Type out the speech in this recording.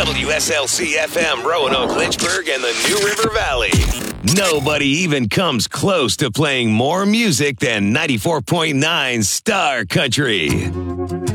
WSLC-FM, Roanoke, Lynchburg, and the New River Valley. Nobody even comes close to playing more music than 94.9 Star Country.